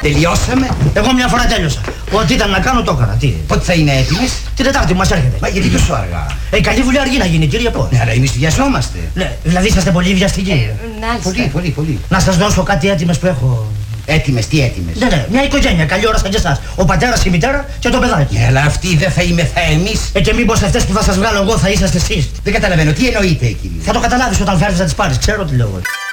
Τελειώσαμε. Εγώ μια φορά τέλειωσα. Ό,τι ήταν να κάνω το έκανα. Τι. Πότε θα είναι έτοιμες? Την Τετάρτη που μας έρχεται. Μα γιατί τόσο αργά? Καλή δουλειά αργεί να γίνει, κύριε Πώς. Ναι, αλλά εμείς βιαζόμαστε. Ναι, δηλαδή είσαστε πολύ βιαστικοί. Πολύ. Να σας δώσω κάτι έτοιμες που έχω. Έτοιμες, τι έτοιμες? Ναι, μια οικογένεια, καλή ώρα σαν και εσάς. Ο πατέρας, η μητέρα και το παιδάκι. Αλλά αυτοί δεν θα θα εμείς. Και μήπως αυτές που θα σας βγάλω εγώ θα είσαστε εσείς. Δεν καταλαβαίνω, τι εννοείτε, κύριε? Θα το καταλάβεις όταν φέρεις να τις πάρεις, ξέρω τι λέω.